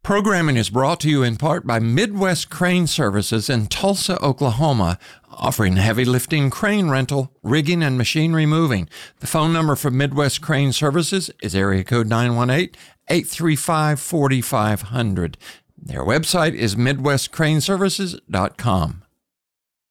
Programming is brought to you in part by Midwest Crane Services in Tulsa, Oklahoma, offering heavy lifting crane rental, rigging, and machine removing. The phone number for Midwest Crane Services is area code 918-835-4500. Their website is midwestcraneservices.com.